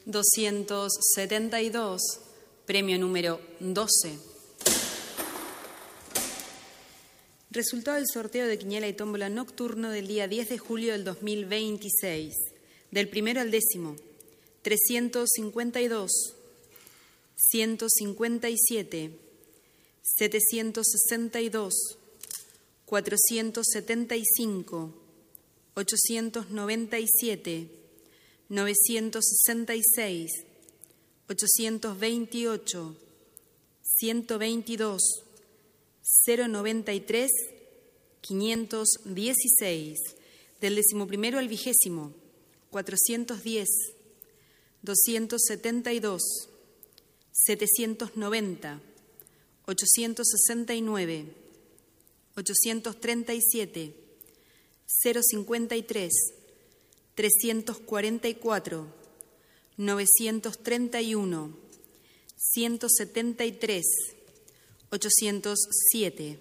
272, premio número 12. Resultado del sorteo de quiniela y tómbola nocturno del día 10 de julio del 2026. Del primero al décimo. 352, 157, 762, 475, 897, 966, 828, 122, 093, 516. Del decimoprimero al vigésimo. 410, 272, 790, 869, 837, 053, 344, 931, 173, 807.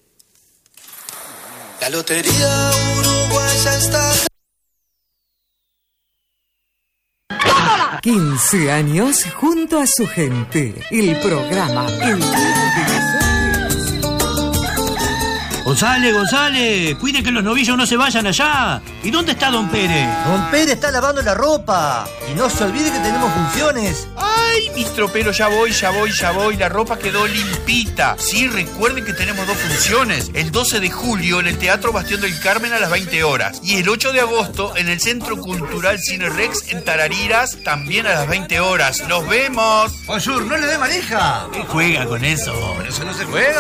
La lotería uruguaya está... 15 años junto a su gente. El programa El González, cuide que los novillos no se vayan allá. ¿Y dónde está don Pérez? Don Pérez está lavando la ropa. Y no se olvide que tenemos funciones. ¡Ay, mis troperos! Ya voy. La ropa quedó limpita. Sí, recuerden que tenemos dos funciones. El 12 de julio en el Teatro Bastión del Carmen a las 20 horas. Y el 8 de agosto en el Centro Cultural Cine Rex en Tarariras también a las 20 horas. ¡Nos vemos! Oyur, no le dé manija. ¿Qué juega con eso? Pero eso no se juega.